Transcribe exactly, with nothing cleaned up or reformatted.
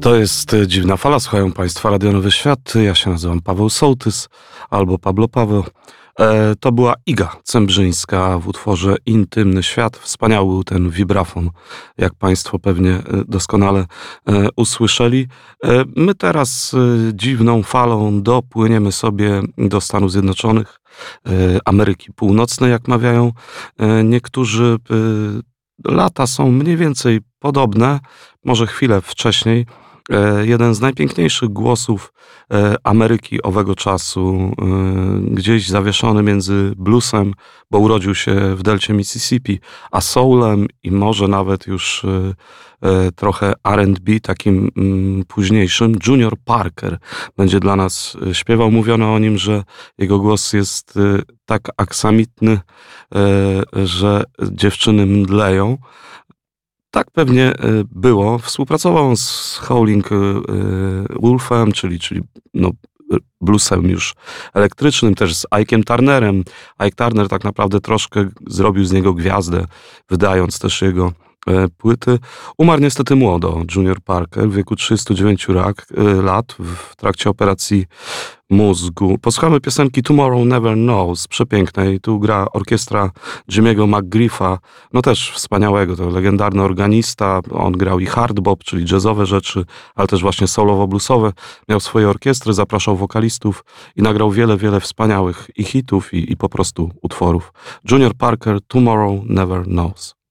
To jest Dziwna Fala, słuchają Państwa Radio Nowy Świat. Ja się nazywam Paweł Sołtys albo Pablo Paweł. E, to była Iga Cembrzyńska w utworze Intymny Świat. Wspaniały był ten wibrafon, jak Państwo pewnie doskonale e, usłyszeli. E, my teraz e, dziwną falą dopłyniemy sobie do Stanów Zjednoczonych, e, Ameryki Północnej, jak mawiają e, niektórzy. E, lata są mniej więcej podobne, może chwilę wcześniej. Jeden z najpiękniejszych głosów Ameryki owego czasu, gdzieś zawieszony między bluesem, bo urodził się w delcie Mississippi, a soulem i może nawet już trochę R and B takim późniejszym. Junior Parker będzie dla nas śpiewał. Mówiono o nim, że jego głos jest tak aksamitny, że dziewczyny mdleją. Tak pewnie było. Współpracował on z Howling Wolfem, czyli, czyli no, bluesem już elektrycznym, też z Ike'em Turnerem. Ike Turner tak naprawdę troszkę zrobił z niego gwiazdę, wydając też jego płyty. Umarł niestety młodo Junior Parker w wieku trzydziestu dziewięciu lat w trakcie operacji mózgu. Posłuchamy piosenki Tomorrow Never Knows, przepięknej. Tu gra orkiestra Jimmy'ego McGriffa, no też wspaniałego, to legendarny organista. On grał i hard bop, czyli jazzowe rzeczy, ale też właśnie solowo-bluesowe. Miał swoje orkiestry, zapraszał wokalistów i nagrał wiele, wiele wspaniałych i hitów, i, i po prostu utworów. Junior Parker, Tomorrow Never Knows.